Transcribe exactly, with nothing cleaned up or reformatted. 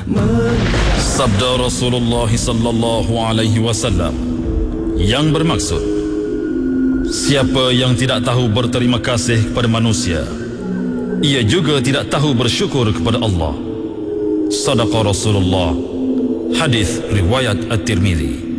Sabda Rasulullah sallallahu alaihi wasallam yang bermaksud, siapa yang tidak tahu berterima kasih kepada manusia, ia juga tidak tahu bersyukur kepada Allah. Sadaqa Rasulullah. Hadis riwayat At-Tirmizi.